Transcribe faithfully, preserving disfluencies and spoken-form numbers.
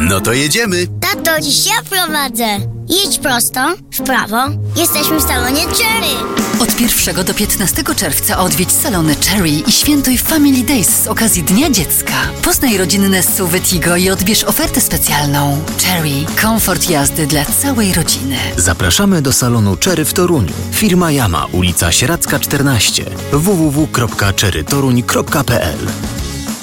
No to jedziemy. Tato, dziś ja prowadzę. Jedź prosto, w prawo. Jesteśmy w salonie Cherry. Od pierwszego do piętnastego czerwca odwiedź salony Cherry i świętuj Family Days z okazji Dnia Dziecka. Poznaj rodzinne S U V Tigo i odbierz ofertę specjalną. Cherry. Komfort jazdy dla całej rodziny. Zapraszamy do salonu Cherry w Toruniu. Firma Yama, ulica Sieradzka czternaście. w w w kropka cherry toruń kropka p l